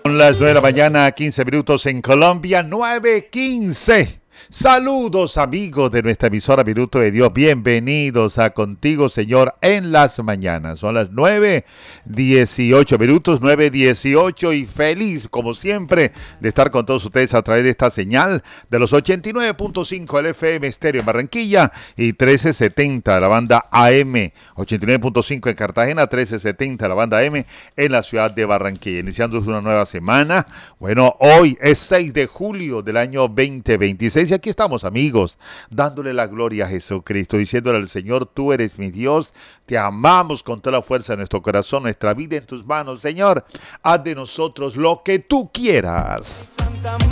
Son las 9 de la mañana, 15 minutos en Colombia, 9:15. Saludos amigos de nuestra emisora Minuto de Dios, bienvenidos a Contigo Señor en las mañanas. Son las 9:18 minutos, 9:18 y feliz como siempre de estar con todos ustedes a través de esta señal de los 89.5 del FM Estéreo en Barranquilla y 1370 la banda AM, 89.5 en Cartagena, 1370 la banda AM en la ciudad de Barranquilla. Iniciando una nueva semana. Bueno, hoy es 6 de julio del año 2026 y aquí estamos amigos, dándole la gloria a Jesucristo, diciéndole al Señor, tú eres mi Dios, te amamos con toda la fuerza de nuestro corazón, nuestra vida en tus manos, Señor, haz de nosotros lo que tú quieras.